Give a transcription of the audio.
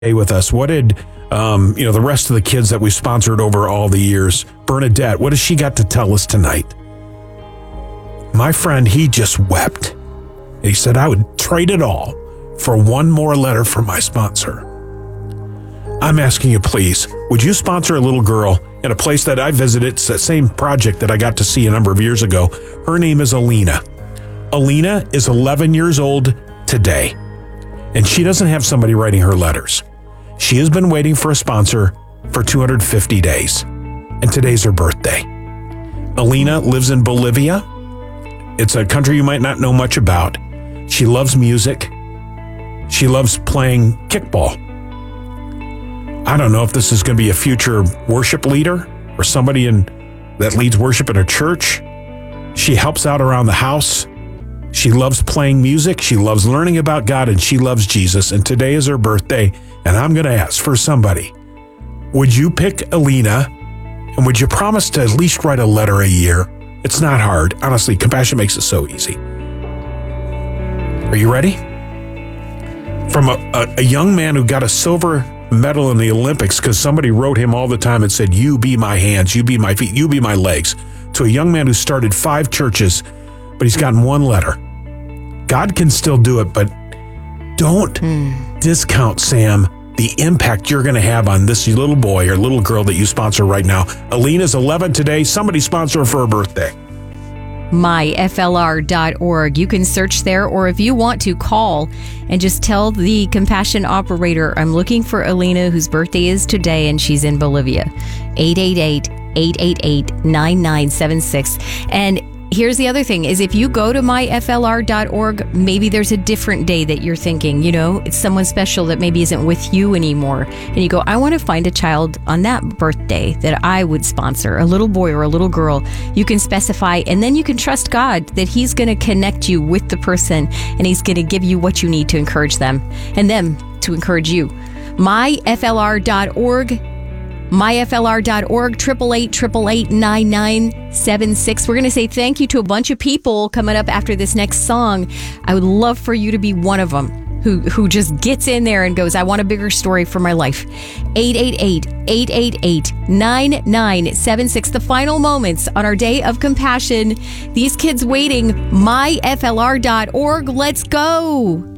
with us. What did, the rest of the kids that we sponsored over all the years, Bernadette, what has she got to tell us tonight? My friend, he just wept. He said, I would trade it all for one more letter from my sponsor. I'm asking you, please, would you sponsor a little girl in a place that I visited? It's that same project that I got to see a number of years ago. Her name is Alina. Alina is 11 years old today, and she doesn't have somebody writing her letters. She has been waiting for a sponsor for 250 days, and today's her birthday. Alina lives in Bolivia. It's a country you might not know much about. She loves music. She loves playing kickball. I don't know if this is going to be a future worship leader or somebody that leads worship in a church. She helps out around the house. She loves playing music. She loves learning about God, and she loves Jesus. And today is her birthday, and I'm going to ask for somebody. Would you pick Alina, and would you promise to at least write a letter a year? It's not hard. Honestly, Compassion makes it so easy. Are you ready? From a young man who got a silver medal in the Olympics because somebody wrote him all the time and said, you be my hands, you be my feet, you be my legs, to a young man who started 5 churches, but he's gotten one letter. God can still do it, but don't discount, Sam, the impact you're going to have on this little boy or little girl that you sponsor right now. Alina's 11 today. Somebody sponsor her for her birthday. myflr.org. You can search there, or if you want to, call and just tell the Compassion operator, I'm looking for Alina, whose birthday is today, and she's in Bolivia. 888-888-9976. And here's the other thing, is if you go to myflr.org, maybe there's a different day that you're thinking, it's someone special that maybe isn't with you anymore. And you go, I want to find a child on that birthday that I would sponsor, a little boy or a little girl. You can specify, and then you can trust God that He's going to connect you with the person, and He's going to give you what you need to encourage them, and them to encourage you. myflr.org. myflr.org, 888-888-9976. We're going to say thank you to a bunch of people coming up after this next song. I would love for you to be one of them who just gets in there and goes, I want a bigger story for my life. 888-888-9976. The final moments on our day of compassion. These kids waiting. myflr.org. Let's go.